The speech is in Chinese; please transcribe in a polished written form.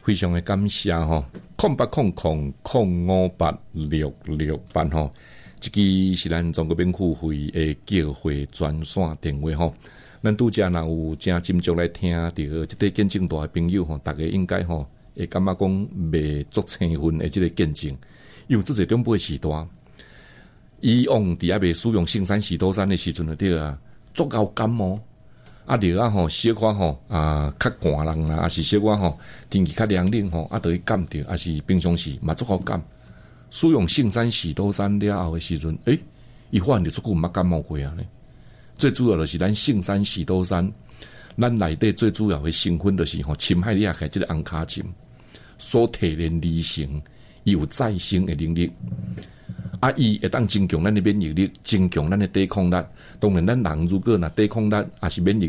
非常的感谢吼，0800058668吼，这个是咱中国免付费的叫会专线电话吼。咱拄则若有正斟酌来听到这个见证大的朋友吼，大家应该吼会感觉讲未足充分的这个见证，因为这个中部的时代，以往伫还未使用圣山喜多山的时阵对啊，足够感冒。就吼小可吼较寒人啦，还是小可吼天气较凉冷吼，就会感着，还是平常时嘛足好感。使用圣山喜多山了后的时阵，伊发现着足久毋捌感冒过啊呢。最主要就是咱圣山喜多山，咱内底最主要的成分就是吼侵害你这个红卡醛所提炼而成，伊有再生的能力。伊会当增强咱的免疫力，增强咱的抵抗力。当然，咱人如果抵抗力还是免疫